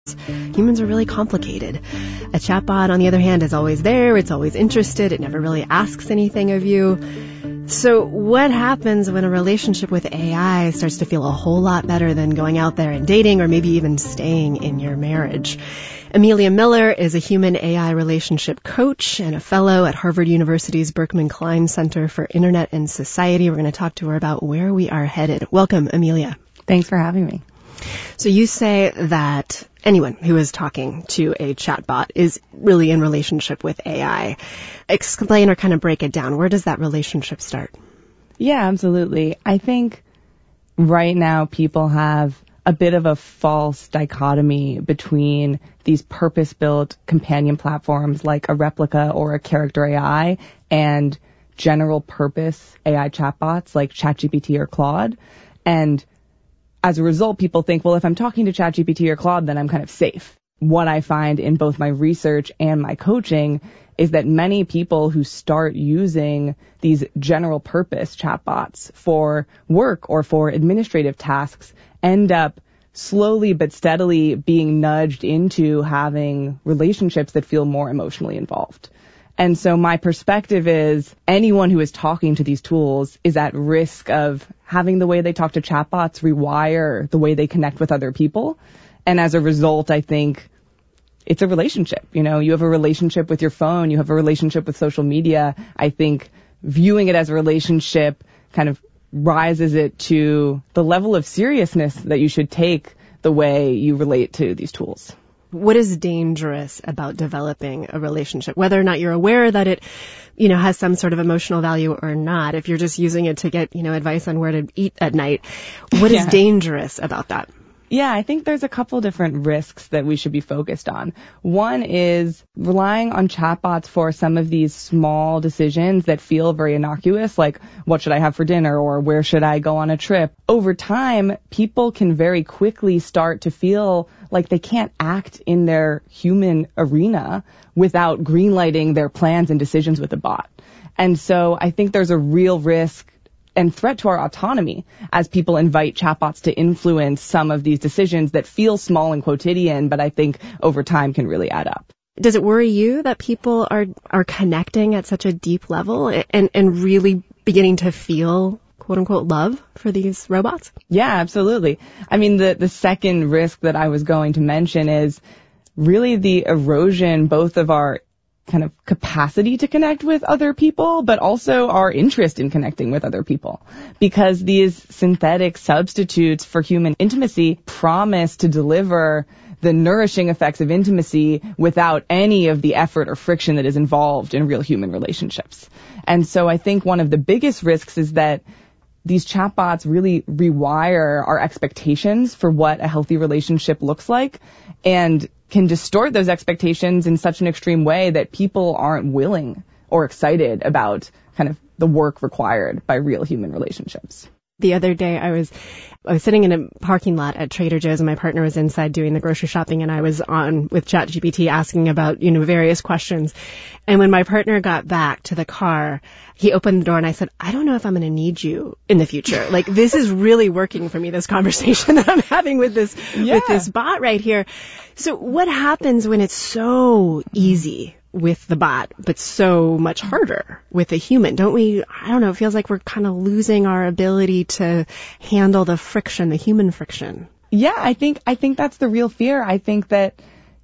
Humans are really complicated. A chatbot, on the other hand, is always there. It's always interested. It never really asks anything of you. So what happens when a relationship with AI starts to feel a whole lot better than going out there and dating or maybe even staying in your marriage? Amelia Miller is a human AI relationship coach and a fellow at Harvard University's Berkman Klein Center for Internet and Society. We're going to talk to her about where we are headed. Welcome, Amelia. Thanks for having me. So you say that anyone who is talking to a chatbot is really in relationship with AI. Explain or kind of break it down. Where does that relationship start? Yeah, absolutely. I think right now people have a bit of a false dichotomy between these purpose-built companion platforms like a Replica or a Character AI and general purpose AI chatbots like ChatGPT or Claude. And as a result, people think, well, if I'm talking to ChatGPT or Claude, then I'm kind of safe. What I find in both my research and my coaching is that many people who start using these general purpose chatbots for work or for administrative tasks end up slowly but steadily being nudged into having relationships that feel more emotionally involved. And so my perspective is anyone who is talking to these tools is at risk of having the way they talk to chatbots rewire the way they connect with other people. And as a result, I think it's a relationship. You know, you have a relationship with your phone, you have a relationship with social media. I think viewing it as a relationship kind of rises it to the level of seriousness that you should take the way you relate to these tools. What is dangerous about developing a relationship, whether or not you're aware that it, has some sort of emotional value or not? If you're just using it to get, advice on where to eat at night, what is dangerous about that? Yeah, I think there's a couple different risks that we should be focused on. One is relying on chatbots for some of these small decisions that feel very innocuous, like what should I have for dinner or where should I go on a trip. Over time, people can very quickly start to feel like they can't act in their human arena without greenlighting their plans and decisions with a bot. And so I think there's a real risk and threat to our autonomy as people invite chatbots to influence some of these decisions that feel small and quotidian, but I think over time can really add up. Does it worry you that people are connecting at such a deep level and really beginning to feel quote unquote love for these robots? Yeah, absolutely. I mean, the second risk that I was going to mention is really the erosion both of our kind of capacity to connect with other people, but also our interest in connecting with other people. Because these synthetic substitutes for human intimacy promise to deliver the nourishing effects of intimacy without any of the effort or friction that is involved in real human relationships. And so I think one of the biggest risks is that these chatbots really rewire our expectations for what a healthy relationship looks like and can distort those expectations in such an extreme way that people aren't willing or excited about kind of the work required by real human relationships. The other day I was sitting in a parking lot at Trader Joe's and my partner was inside doing the grocery shopping and I was on with ChatGPT asking about, various questions. And when my partner got back to the car, he opened the door and I said, I don't know if I'm going to need you in the future. Like, this is really working for me, this conversation that I'm having with this bot right here. So what happens when it's so easy with the bot, but so much harder with a human? Don't we, it feels like we're kind of losing our ability to handle the friction, the human friction. Yeah, I think that's the real fear. I think that,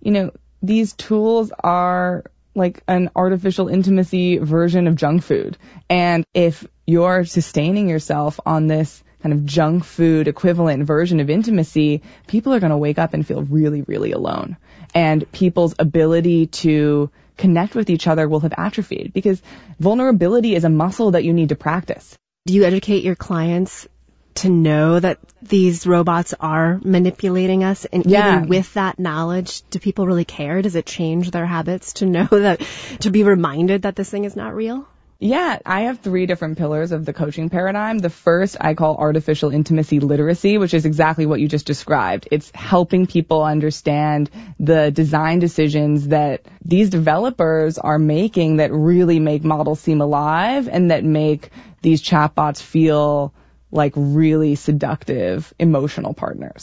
these tools are like an artificial intimacy version of junk food. And if you're sustaining yourself on this kind of junk food equivalent version of intimacy, people are going to wake up and feel really, really alone. And people's ability to connect with each other will have atrophied because vulnerability is a muscle that you need to practice. Do you educate your clients to know that these robots are manipulating us? And even with that knowledge, do people really care? Does it change their habits to know that, to be reminded that this thing is not real? Yeah, I have 3 different pillars of the coaching paradigm. The first I call artificial intimacy literacy, which is exactly what you just described. It's helping people understand the design decisions that these developers are making that really make models seem alive and that make these chatbots feel like really seductive emotional partners.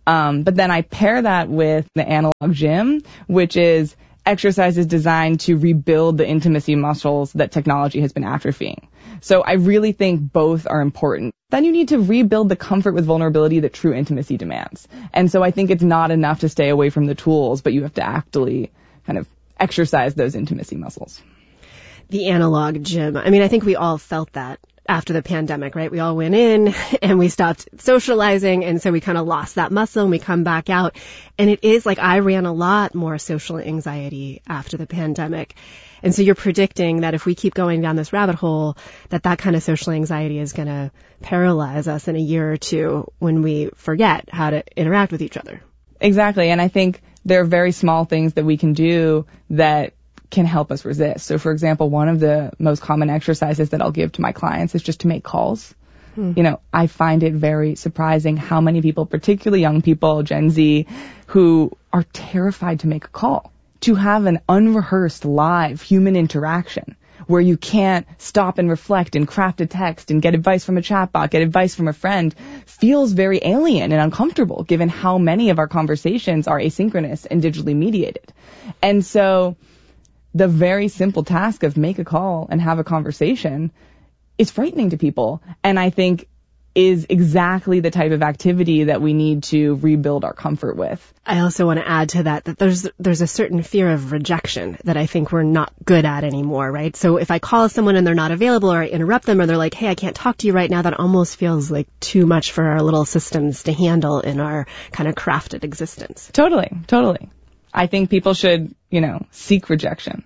But then I pair that with the analog gym, which is exercises designed to rebuild the intimacy muscles that technology has been atrophying. So I really think both are important. Then you need to rebuild the comfort with vulnerability that true intimacy demands. And so I think it's not enough to stay away from the tools, but you have to actively kind of exercise those intimacy muscles. The analog gym. I mean, I think we all felt that after the pandemic, right? We all went in and we stopped socializing, and so we kind of lost that muscle and we come back out. And it is like I ran a lot more social anxiety after the pandemic. And so you're predicting that if we keep going down this rabbit hole, that kind of social anxiety is going to paralyze us in a year or two when we forget how to interact with each other. Exactly. And I think there are very small things that we can do that can help us resist. So, for example, one of the most common exercises that I'll give to my clients is just to make calls. You know, I find it very surprising how many people, particularly young people, Gen Z, who are terrified to make a call, to have an unrehearsed live human interaction where you can't stop and reflect and craft a text and get advice from a chatbot, get advice from a friend, feels very alien and uncomfortable given how many of our conversations are asynchronous and digitally mediated. And so the very simple task of make a call and have a conversation is frightening to people, and I think is exactly the type of activity that we need to rebuild our comfort with. I also want to add to that there's a certain fear of rejection that I think we're not good at anymore, right? So if I call someone and they're not available, or I interrupt them, or they're like, hey, I can't talk to you right now, that almost feels like too much for our little systems to handle in our kind of crafted existence. Totally. I think people should, seek rejection.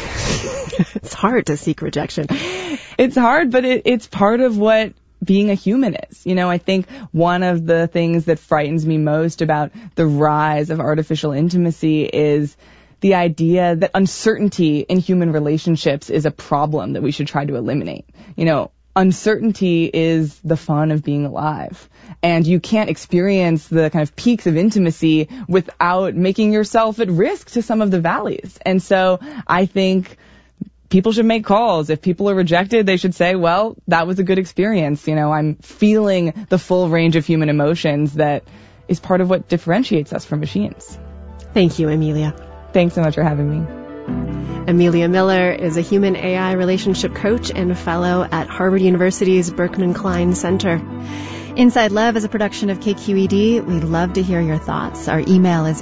It's hard to seek rejection. It's hard, but it's part of what being a human is. I think one of the things that frightens me most about the rise of artificial intimacy is the idea that uncertainty in human relationships is a problem that we should try to eliminate. Uncertainty is the fun of being alive. And you can't experience the kind of peaks of intimacy without making yourself at risk to some of the valleys. And so I think people should make calls. If people are rejected, they should say, well, that was a good experience. I'm feeling the full range of human emotions that is part of what differentiates us from machines. Thank you, Amelia. Thanks so much for having me. Amelia Miller is a human AI relationship coach and fellow at Harvard University's Berkman Klein Center. Inside Love is a production of KQED. We'd love to hear your thoughts. Our email is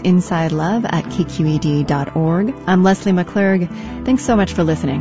insidelove@kqed.org. I'm Leslie McClurg. Thanks so much for listening.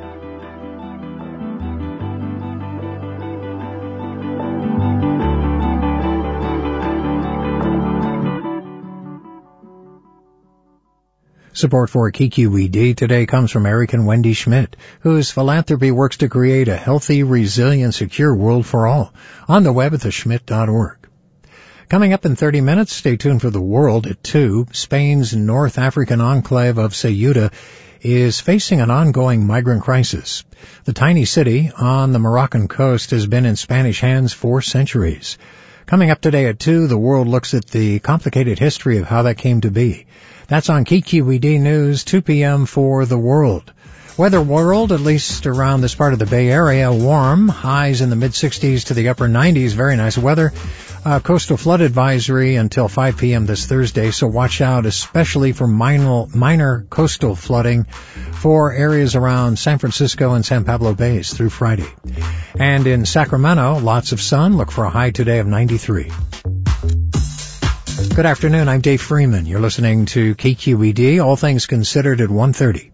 Support for KQED today comes from Eric and Wendy Schmidt, whose philanthropy works to create a healthy, resilient, secure world for all. On the web at theschmidt.org. Coming up in 30 minutes, stay tuned for The World at 2. Spain's North African enclave of Ceuta is facing an ongoing migrant crisis. The tiny city on the Moroccan coast has been in Spanish hands for centuries. Coming up today at 2, The World looks at the complicated history of how that came to be. That's on KQED News, 2 p.m. for The World. Weather world, at least around this part of the Bay Area, warm. Highs in the mid-60s to the upper 90s. Very nice weather. Coastal flood advisory until 5 p.m. this Thursday, so watch out especially for minor coastal flooding for areas around San Francisco and San Pablo Bays through Friday. And in Sacramento, lots of sun. Look for a high today of 93. Good afternoon, I'm Dave Freeman. You're listening to KQED, All Things Considered at 1:30.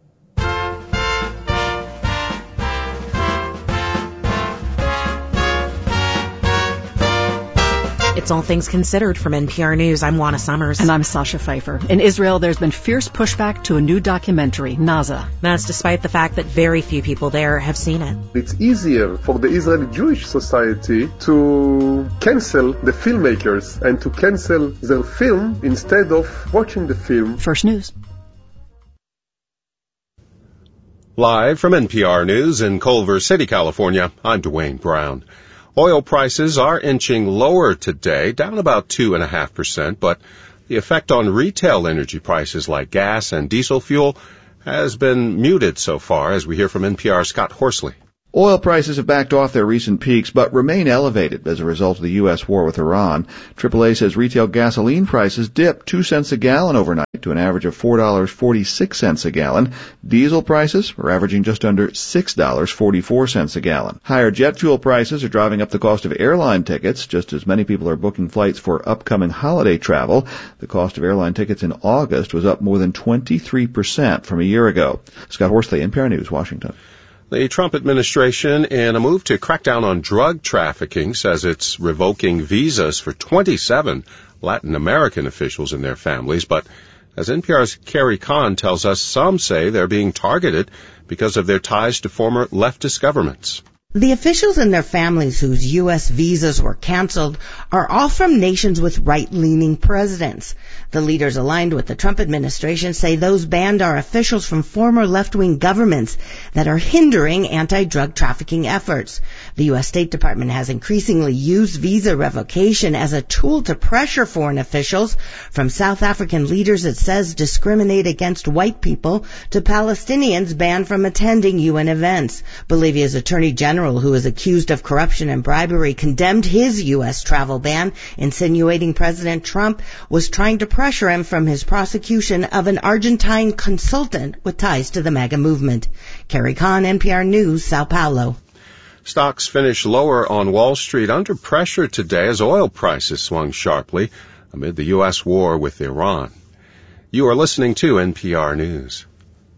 It's All Things Considered from NPR News. I'm Juana Summers. And I'm Sasha Pfeiffer. In Israel, there's been fierce pushback to a new documentary, Naza. That's despite the fact that very few people there have seen it. It's easier for the Israeli Jewish society to cancel the filmmakers and to cancel their film instead of watching the film. First News. Live from NPR News in Culver City, California, I'm Dwayne Brown. Oil prices are inching lower today, down about 2.5%, but the effect on retail energy prices like gas and diesel fuel has been muted so far, as we hear from NPR's Scott Horsley. Oil prices have backed off their recent peaks, but remain elevated as a result of the U.S. war with Iran. AAA says retail gasoline prices dipped 2 cents a gallon overnight to an average of $4.46 a gallon. Diesel prices are averaging just under $6.44 a gallon. Higher jet fuel prices are driving up the cost of airline tickets, just as many people are booking flights for upcoming holiday travel. The cost of airline tickets in August was up more than 23% from a year ago. Scott Horsley, NPR News, Washington. The Trump administration, in a move to crack down on drug trafficking, says it's revoking visas for 27 Latin American officials and their families. But as NPR's Carrie Kahn tells us, some say they're being targeted because of their ties to former leftist governments. The officials and their families whose U.S. visas were canceled are all from nations with right-leaning presidents. The leaders aligned with the Trump administration say those banned are officials from former left-wing governments that are hindering anti-drug trafficking efforts. The U.S. State Department has increasingly used visa revocation as a tool to pressure foreign officials, from South African leaders it says discriminate against white people to Palestinians banned from attending UN events. Bolivia's Attorney General, who is accused of corruption and bribery, condemned his U.S. travel ban, insinuating President Trump was trying to pressure him from his prosecution of an Argentine consultant with ties to the MAGA movement. Carrie Kahn, NPR News, Sao Paulo. Stocks finished lower on Wall Street under pressure today as oil prices swung sharply amid the U.S. war with Iran. You are listening to NPR News.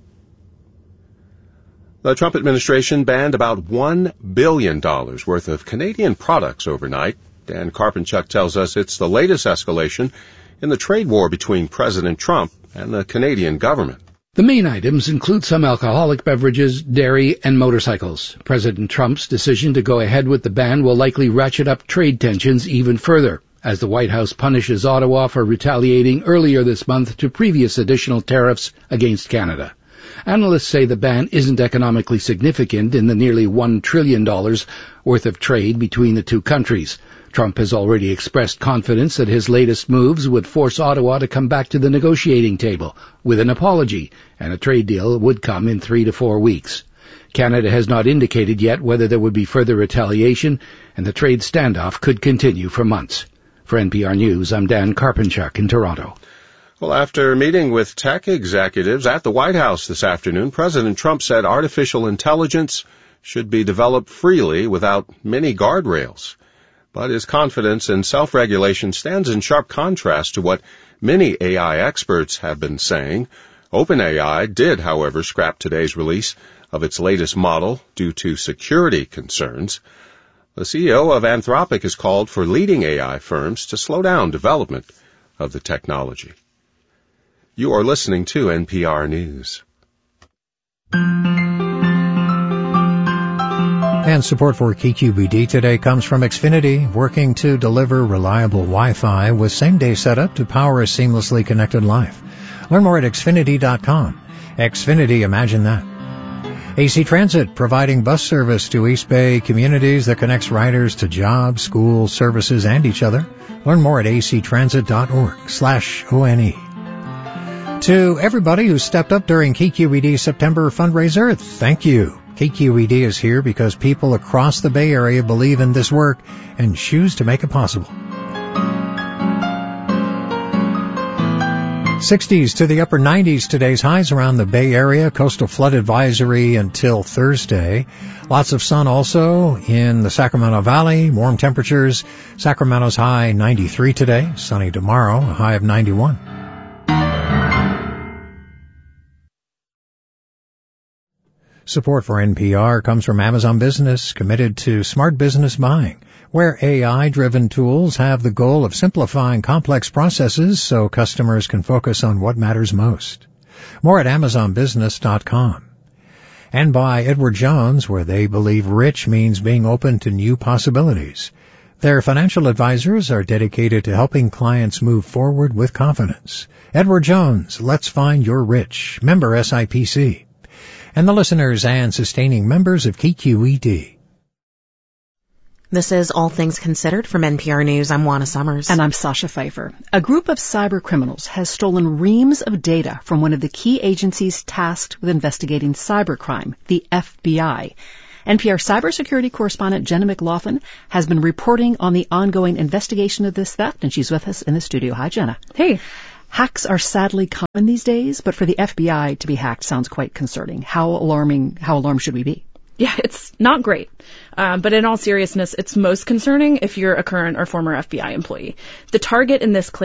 The Trump administration banned about $1 billion worth of Canadian products overnight. Dan Karpenchuk tells us it's the latest escalation in the trade war between President Trump and the Canadian government. The main items include some alcoholic beverages, dairy, and motorcycles. President Trump's decision to go ahead with the ban will likely ratchet up trade tensions even further, as the White House punishes Ottawa for retaliating earlier this month to previous additional tariffs against Canada. Analysts say the ban isn't economically significant in the nearly $1 trillion worth of trade between the two countries. Trump has already expressed confidence that his latest moves would force Ottawa to come back to the negotiating table with an apology, and a trade deal would come in 3 to 4 weeks. Canada has not indicated yet whether there would be further retaliation, and the trade standoff could continue for months. For NPR News, I'm Dan Karpenchuk in Toronto. Well, after meeting with tech executives at the White House this afternoon, President Trump said artificial intelligence should be developed freely without many guardrails. But his confidence in self-regulation stands in sharp contrast to what many AI experts have been saying. OpenAI did, however, scrap today's release of its latest model due to security concerns. The CEO of Anthropic has called for leading AI firms to slow down development of the technology. You are listening to NPR News. And support for KQBD today comes from Xfinity, working to deliver reliable Wi-Fi with same-day setup to power a seamlessly connected life. Learn more at Xfinity.com. Xfinity, imagine that. AC Transit, providing bus service to East Bay communities that connects riders to jobs, schools, services, and each other. Learn more at actransit.org/ONE. To everybody who stepped up during KQED's September fundraiser, thank you. KQED is here because people across the Bay Area believe in this work and choose to make it possible. 60s to the upper 90s, today's highs around the Bay Area. Coastal flood advisory until Thursday. Lots of sun also in the Sacramento Valley. Warm temperatures. Sacramento's high 93 today. Sunny tomorrow, a high of 91. Support for NPR comes from Amazon Business, committed to smart business buying, where AI-driven tools have the goal of simplifying complex processes so customers can focus on what matters most. More at AmazonBusiness.com. And by Edward Jones, where they believe rich means being open to new possibilities. Their financial advisors are dedicated to helping clients move forward with confidence. Edward Jones, let's find your rich. Member SIPC. And the listeners and sustaining members of KQED. This is All Things Considered from NPR News. I'm Juana Summers. And I'm Sasha Pfeiffer. A group of cyber criminals has stolen reams of data from one of the key agencies tasked with investigating cybercrime, the FBI. NPR cybersecurity correspondent Jenna McLaughlin has been reporting on the ongoing investigation of this theft, and she's with us in the studio. Hi, Jenna. Hey. Hacks are sadly common these days, but for the FBI to be hacked sounds quite concerning. How alarmed should we be? Yeah, it's not great. But in all seriousness, it's most concerning if you're a current or former FBI employee. The target in this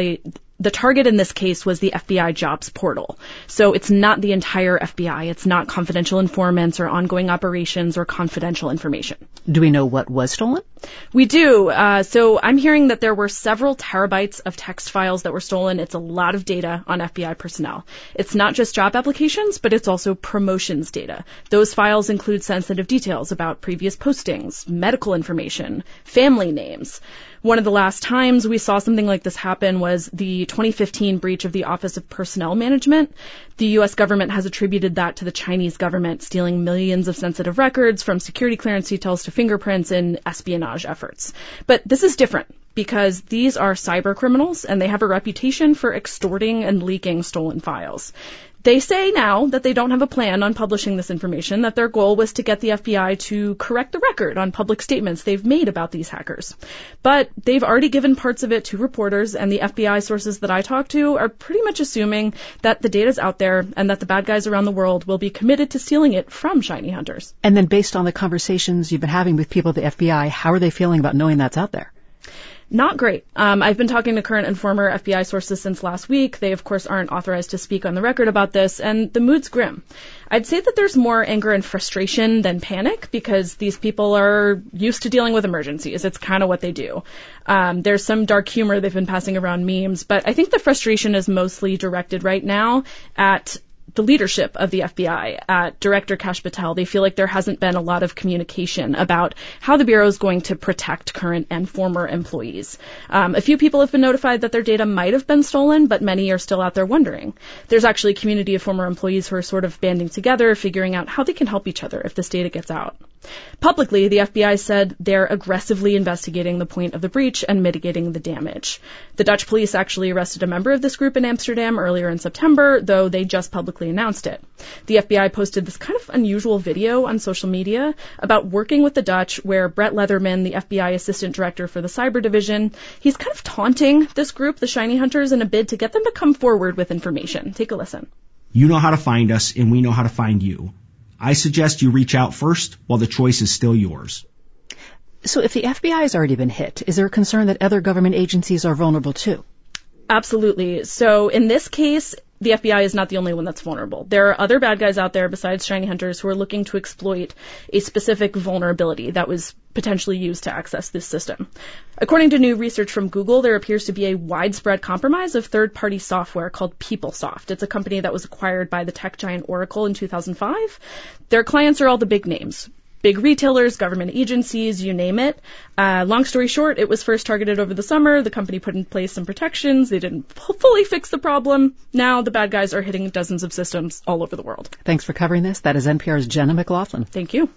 case was the FBI jobs portal. So it's not the entire FBI. It's not confidential informants or ongoing operations or confidential information. Do we know what was stolen? We do. So I'm hearing that there were several terabytes of text files that were stolen. It's a lot of data on FBI personnel. It's not just job applications, but it's also promotions data. Those files include sensitive details about previous postings, medical information, family names. One of the last times we saw something like this happen was the 2015 breach of the Office of Personnel Management. The U.S. government has attributed that to the Chinese government stealing millions of sensitive records from security clearance details to fingerprints in espionage efforts. But this is different because these are cyber criminals and they have a reputation for extorting and leaking stolen files. They say now that they don't have a plan on publishing this information, that their goal was to get the FBI to correct the record on public statements they've made about these hackers. But they've already given parts of it to reporters, and the FBI sources that I talk to are pretty much assuming that the data's out there and that the bad guys around the world will be committed to stealing it from shiny hunters. And then based on the conversations you've been having with people at the FBI, how are they feeling about knowing that's out there? Not great. I've been talking to current and former FBI sources since last week. They, of course, aren't authorized to speak on the record about this, and the mood's grim. I'd say that there's more anger and frustration than panic because these people are used to dealing with emergencies. It's kind of what they do. There's some dark humor. They've been passing around memes, but I think the frustration is mostly directed right now at the leadership of the FBI, at Director Kash Patel. They feel like there hasn't been a lot of communication about how the Bureau is going to protect current and former employees. A few people have been notified that their data might have been stolen, but many are still out there wondering. There's actually a community of former employees who are sort of banding together, figuring out how they can help each other if this data gets out. Publicly, the FBI said they're aggressively investigating the point of the breach and mitigating the damage. The Dutch police actually arrested a member of this group in Amsterdam earlier in September, though they just publicly announced it. The FBI posted this kind of unusual video on social media about working with the Dutch, where Brett Leatherman, the FBI assistant director for the cyber division, he's kind of taunting this group, the Shiny Hunters, in a bid to get them to come forward with information. Take a listen. You know how to find us, and we know how to find you. I suggest you reach out first while the choice is still yours. So if the FBI has already been hit, is there a concern that other government agencies are vulnerable too? Absolutely. So in this case, the FBI is not the only one that's vulnerable. There are other bad guys out there besides shiny hunters who are looking to exploit a specific vulnerability that was potentially used to access this system. According to new research from Google, there appears to be a widespread compromise of third-party software called PeopleSoft. It's a company that was acquired by the tech giant Oracle in 2005. Their clients are all the big names. Big retailers, government agencies, you name it. Long story short, it was first targeted over the summer. The company put in place some protections. They didn't fully fix the problem. Now the bad guys are hitting dozens of systems all over the world. Thanks for covering this. That is NPR's Jenna McLaughlin. Thank you.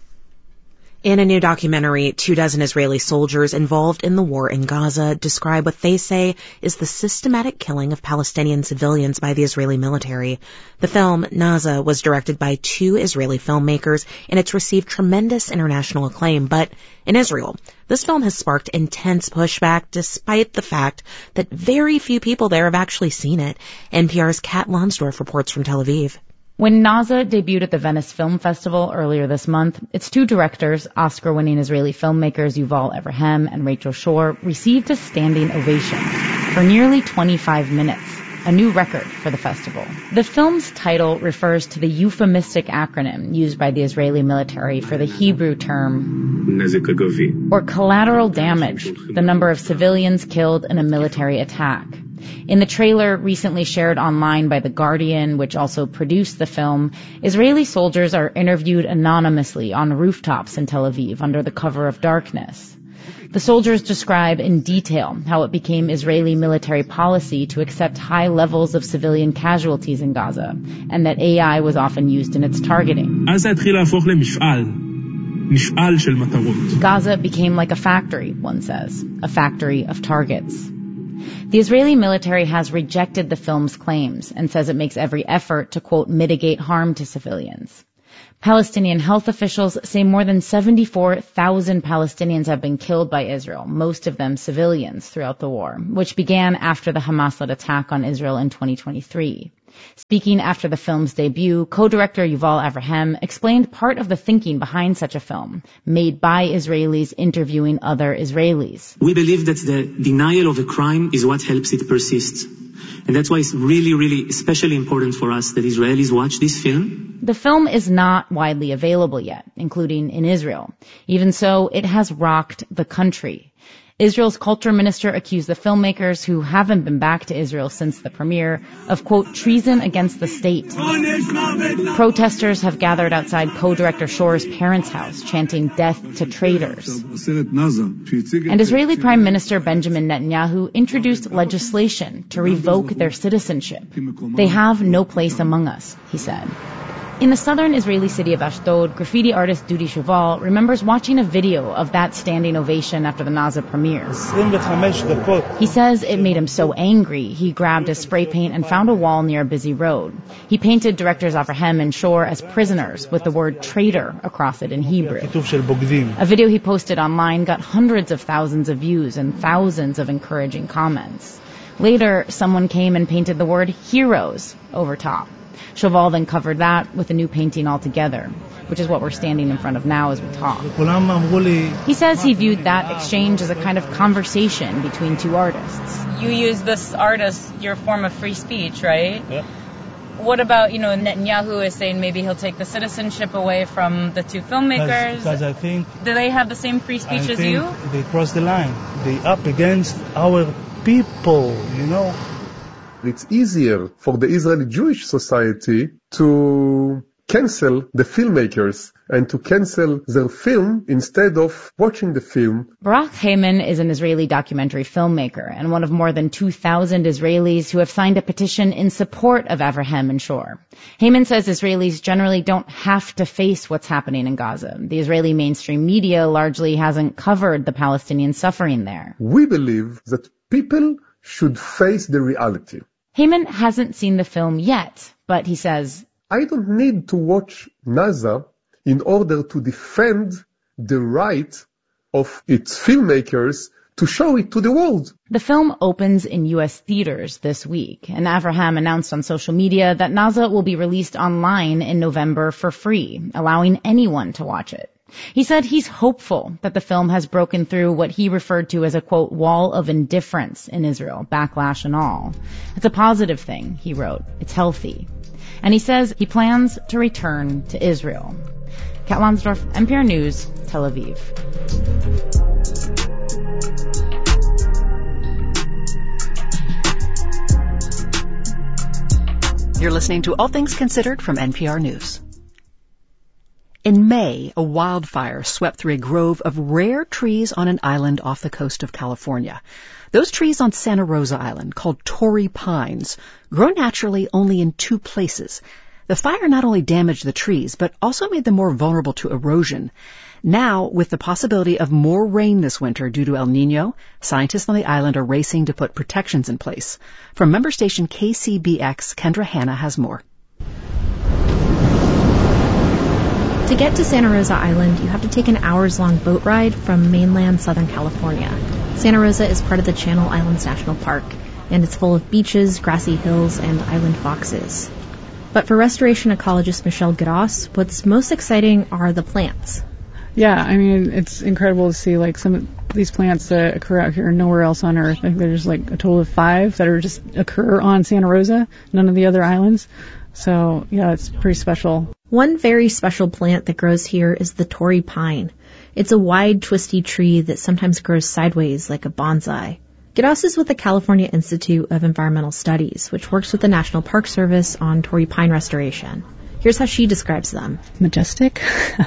In a new documentary, 24 Israeli soldiers involved in the war in Gaza describe what they say is the systematic killing of Palestinian civilians by the Israeli military. The film, Naza, was directed by 2 Israeli filmmakers, and it's received tremendous international acclaim. But in Israel, this film has sparked intense pushback despite the fact that very few people there have actually seen it. NPR's Kat Lonsdorf reports from Tel Aviv. When Naza debuted at the Venice Film Festival earlier this month, its 2 directors, Oscar-winning Israeli filmmakers Yuval Avraham and Rachel Shor, received a standing ovation for nearly 25 minutes, a new record for the festival. The film's title refers to the euphemistic acronym used by the Israeli military for the Hebrew term or collateral damage, the number of civilians killed in a military attack. In the trailer recently shared online by The Guardian, which also produced the film, Israeli soldiers are interviewed anonymously on rooftops in Tel Aviv under the cover of darkness. The soldiers describe in detail how it became Israeli military policy to accept high levels of civilian casualties in Gaza, and that AI was often used in its targeting. Gaza became like a factory, one says, a factory of targets. The Israeli military has rejected the film's claims and says it makes every effort to, quote, mitigate harm to civilians. Palestinian health officials say more than 74,000 Palestinians have been killed by Israel, most of them civilians, throughout the war, which began after the Hamas-led attack on Israel in 2023. Speaking after the film's debut, co-director Yuval Avraham explained part of the thinking behind such a film, made by Israelis interviewing other Israelis. We believe that the denial of a crime is what helps it persist. And that's why it's really, really especially important for us that Israelis watch this film. The film is not widely available yet, including in Israel. Even so, it has rocked the country. Israel's culture minister accused the filmmakers, who haven't been back to Israel since the premiere, of, quote, treason against the state. Protesters have gathered outside co-director Shor's parents' house, chanting death to traitors. And Israeli Prime Minister Benjamin Netanyahu introduced legislation to revoke their citizenship. They have no place among us, he said. In the southern Israeli city of Ashdod, graffiti artist Dudi Cheval remembers watching a video of that standing ovation after the Naza premiere. He says it made him so angry, he grabbed his spray paint and found a wall near a busy road. He painted directors Avraham and Shor as prisoners with the word traitor across it in Hebrew. A video he posted online got hundreds of thousands of views and thousands of encouraging comments. Later, someone came and painted the word heroes over top. Cheval then covered that with a new painting altogether, which is what we're standing in front of now as we talk. He says he viewed that exchange as a kind of conversation between two artists. You use this art as your form of free speech, right? Yeah. What about, Netanyahu is saying maybe he'll take the citizenship away from the two filmmakers? Because I think... Do they have the same free speech as you? They cross the line. They up against our people, It's easier for the Israeli Jewish Society to cancel the filmmakers and to cancel their film instead of watching the film. Barak Heyman is an Israeli documentary filmmaker and one of more than 2,000 Israelis who have signed a petition in support of Avraham and Shor. Heyman says Israelis generally don't have to face what's happening in Gaza. The Israeli mainstream media largely hasn't covered the Palestinian suffering there. We believe that people should face the reality. Heyman hasn't seen the film yet, but he says, I don't need to watch Naza in order to defend the right of its filmmakers to show it to the world. The film opens in U.S. theaters this week, and Avraham announced on social media that Naza will be released online in November for free, allowing anyone to watch it. He said he's hopeful that the film has broken through what he referred to as a, quote, wall of indifference in Israel, backlash and all. It's a positive thing, he wrote. It's healthy. And he says he plans to return to Israel. Kat Lonsdorf, NPR News, Tel Aviv. You're listening to All Things Considered from NPR News. In May, a wildfire swept through a grove of rare trees on an island off the coast of California. Those trees on Santa Rosa Island, called Torrey pines, grow naturally only in two places. The fire not only damaged the trees, but also made them more vulnerable to erosion. Now, with the possibility of more rain this winter due to El Nino, scientists on the island are racing to put protections in place. From member station KCBX, Kendra Hanna has more. To get to Santa Rosa Island, you have to take an hours-long boat ride from mainland Southern California. Santa Rosa is part of the Channel Islands National Park, and it's full of beaches, grassy hills, and island foxes. But for restoration ecologist Michelle Gross, what's most exciting are the plants. Yeah, I mean, it's incredible to see, some of these plants that occur out here nowhere else on Earth. I think there's, a total of 5 that are just occur on Santa Rosa, none of the other islands. So, yeah, it's pretty special. One very special plant that grows here is the Torrey pine. It's a wide, twisty tree that sometimes grows sideways like a bonsai. Gross is with the California Institute of Environmental Studies, which works with the National Park Service on Torrey pine restoration. Here's how she describes them. Majestic,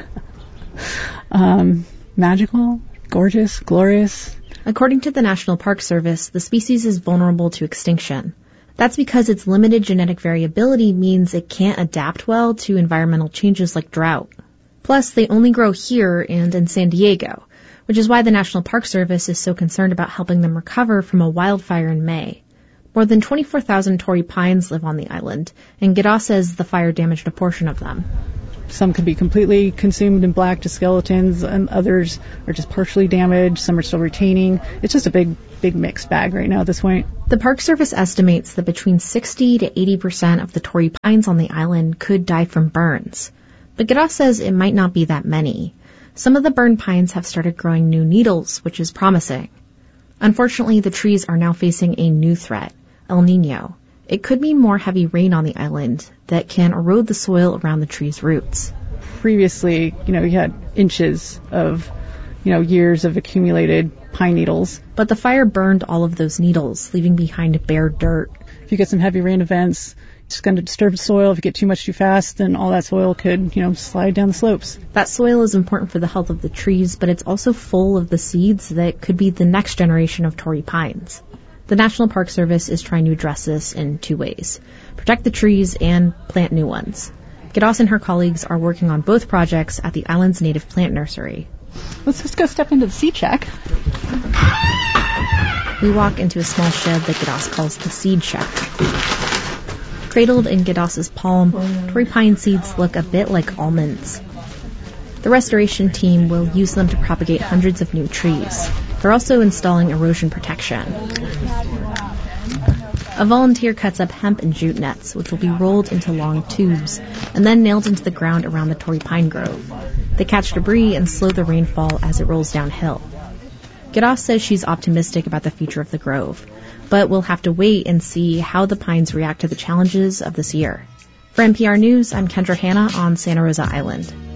magical, gorgeous, glorious. According to the National Park Service, the species is vulnerable to extinction. That's because its limited genetic variability means it can't adapt well to environmental changes like drought. Plus, they only grow here and in San Diego, which is why the National Park Service is so concerned about helping them recover from a wildfire in May. More than 24,000 Torrey pines live on the island, and Giddaw says the fire damaged a portion of them. Some could be completely consumed and black to skeletons, and others are just partially damaged. Some are still retaining. It's just a big mixed bag right now at this point. The Park Service estimates that between 60 to 80% of the Torrey pines on the island could die from burns. But Giddaw says it might not be that many. Some of the burned pines have started growing new needles, which is promising. Unfortunately, the trees are now facing a new threat, El Niño. It could mean more heavy rain on the island that can erode the soil around the tree's roots. Previously, you had inches of, years of accumulated pine needles. But the fire burned all of those needles, leaving behind bare dirt. If you get some heavy rain events, it's going to disturb the soil. If you get too much too fast, then all that soil could, slide down the slopes. That soil is important for the health of the trees, but it's also full of the seeds that could be the next generation of Torrey pines. The National Park Service is trying to address this in two ways: protect the trees and plant new ones. Giddaw and her colleagues are working on both projects at the island's native plant nursery. Let's just go step into the seed shack. We walk into a small shed that Giddaw calls the seed shack. Cradled in Giddaw's palm, Torrey pine seeds look a bit like almonds. The restoration team will use them to propagate hundreds of new trees. They're also installing erosion protection. A volunteer cuts up hemp and jute nets, which will be rolled into long tubes and then nailed into the ground around the Torrey pine grove. They catch debris and slow the rainfall as it rolls downhill. Giddaw says she's optimistic about the future of the grove, but we'll have to wait and see how the pines react to the challenges of this year. For NPR News, I'm Kendra Hanna on Santa Rosa Island.